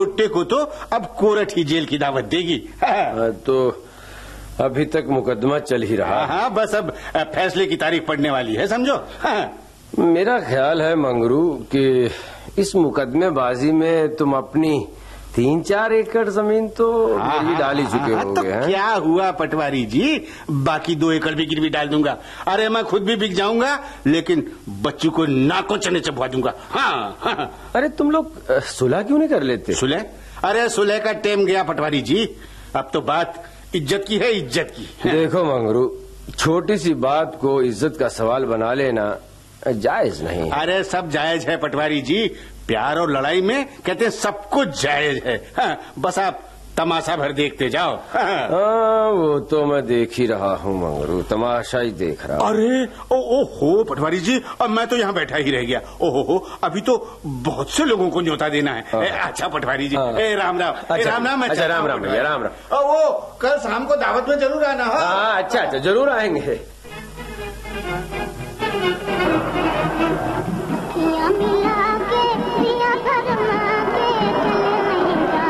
कुत्ते को तो अब कोर्ट ही जेल की दावत देगी। तो अभी तक मुकदमा चल ही रहा। हाँ, बस अब फैसले की तारीख पड़ने वाली है, समझो। मेरा ख्याल है मंगरू कि इस मुकदमेबाजी में तुम अपनी 3-4 एकड़ जमीन तो गिरवी डाल ही चुके होगे। तो क्या हुआ पटवारी जी, बाकी 2 एकड़ भी गिरवी डाल दूंगा। अरे मैं खुद भी बिक जाऊंगा, लेकिन बच्चों को नाकों चने चबवा दूंगा। हाँ। अरे तुम लोग सुलह क्यों नहीं कर लेते? सुलह? अरे सुलह का टाइम गया पटवारी जी। अब तो बात इज्जत की है, इज्जत की। देखो मंगरू, छोटी सी बात को इज्जत का सवाल बना लेना जायज नहीं। अरे सब जायज है पटवारी जी, प्यार और लड़ाई में कहते हैं सब कुछ जायज है। हाँ, बस आप तमाशा भर देखते जाओ। हाँ, वो तो मैं देख ही रहा हूँ मंगरू, तमाशा ही देख रहा। अरे ओहो पटवारी जी, अब मैं तो यहाँ बैठा ही रह गया। ओहो, अभी तो बहुत से लोगों को न्योता देना है। अच्छा पटवारी जी, राम राम। अच्छा, राम राम। अच्छा, राम राम भैया, राम राम। वो कल शाम को दावत में जरूर आना। हाँ, अच्छा, जरूर आएंगे। मिला के